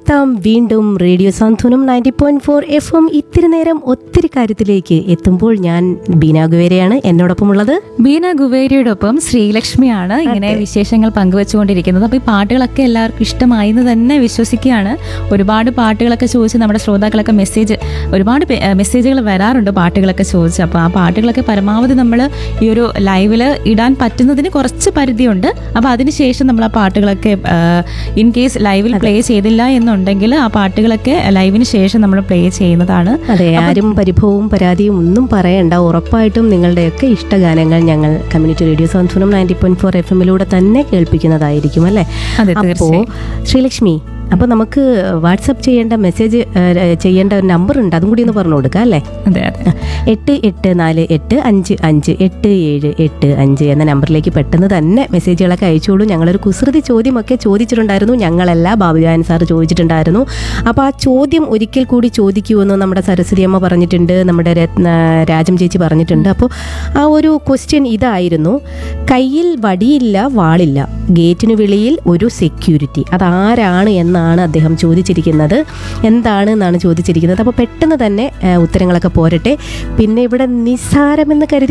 എത്താം വീണ്ടും റേഡിയോ സാന്ത്വനം 90.4 FM. ഇത്തിരി നേരം ഒത്തിരി കാര്യത്തിലേക്ക് എത്തുമ്പോൾ ഞാൻ ബീന ഗുവേരയാണ് എന്നോടൊപ്പമുള്ളത്. ബീന ഗുവേരിയോടൊപ്പം ശ്രീലക്ഷ്മിയാണ് ഇങ്ങനെ വിശേഷങ്ങൾ പങ്കുവെച്ചുകൊണ്ടിരിക്കുന്നത്. അപ്പോൾ ഈ പാട്ടുകളൊക്കെ എല്ലാവർക്കും ഇഷ്ടമായി എന്ന് തന്നെ വിശ്വസിക്കുകയാണ്. ഒരുപാട് പാട്ടുകളൊക്കെ ചോദിച്ച് നമ്മുടെ ശ്രോതാക്കളൊക്കെ ഒരുപാട് മെസ്സേജുകൾ വരാറുണ്ട് പാട്ടുകളൊക്കെ ചോദിച്ച്. അപ്പോൾ ആ പാട്ടുകളൊക്കെ പരമാവധി നമ്മൾ ഈ ഒരു ലൈവിൽ ഇടാൻ പറ്റുന്നതിന് കുറച്ച് പരിധിയുണ്ട്. അപ്പോൾ അതിനുശേഷം നമ്മൾ ആ പാട്ടുകളൊക്കെ ഇൻ കേസ് ലൈവിൽ പ്ലേ ചെയ്തില്ല എന്നുണ്ടെങ്കിൽ ആ പാട്ടുകളൊക്കെ ലൈവിന് ശേഷം നമ്മൾ പ്ലേ ചെയ്യുന്നതാണ്. അതെ, ആരും പരിഭവവും പരാതിയും ഒന്നും പറയണ്ട. ഉറപ്പായിട്ടും നിങ്ങളുടെയൊക്കെ ഇഷ്ടഗാനങ്ങൾ ഞങ്ങൾ കമ്മ്യൂണിറ്റി റേഡിയോ സാന്ത്വനം 90.4 FM തന്നെ കേൾപ്പിക്കുന്നതായിരിക്കും അല്ലേ? അപ്പോൾ ശ്രീലക്ഷ്മി, അപ്പോൾ നമുക്ക് വാട്സപ്പ് ചെയ്യേണ്ട മെസ്സേജ് ചെയ്യേണ്ട ഒരു നമ്പർ ഉണ്ട്, അതും കൂടി ഒന്ന് പറഞ്ഞു കൊടുക്കാം അല്ലേ? അതെ അതെ, 8848558785 എന്ന നമ്പറിലേക്ക് പെട്ടെന്ന് തന്നെ മെസ്സേജുകളൊക്കെ അയച്ചോളൂ. ഞങ്ങളൊരു കുസൃതി ചോദ്യമൊക്കെ ചോദിച്ചിട്ടുണ്ടായിരുന്നു, ഞങ്ങളല്ല ബാബുജാൻ സാർ ചോദിച്ചിട്ടുണ്ടായിരുന്നു. അപ്പോൾ ആ ചോദ്യം ഒരിക്കൽ കൂടി ചോദിക്കുമെന്ന് നമ്മുടെ സരസ്വതി അമ്മ പറഞ്ഞിട്ടുണ്ട്, നമ്മുടെ രാജം ചേച്ചി പറഞ്ഞിട്ടുണ്ട്. അപ്പോൾ ആ ഒരു ക്വസ്റ്റ്യൻ ഇതായിരുന്നു: കയ്യിൽ വടിയില്ല വാളില്ല, ഗേറ്റിന് വെളിയിൽ ഒരു സെക്യൂരിറ്റി, അതാരാണ് എന്നാണ് അദ്ദേഹം ചോദിച്ചിരിക്കുന്നത്. എന്താണ് എന്നാണ് ചോദിച്ചിരിക്കുന്നത്. അപ്പോൾ പെട്ടെന്ന് തന്നെ ഉത്തരങ്ങളൊക്കെ പോരട്ടെ. പിന്നെ ഇവിടെ നിസ്സാരമെന്ന് കരുതി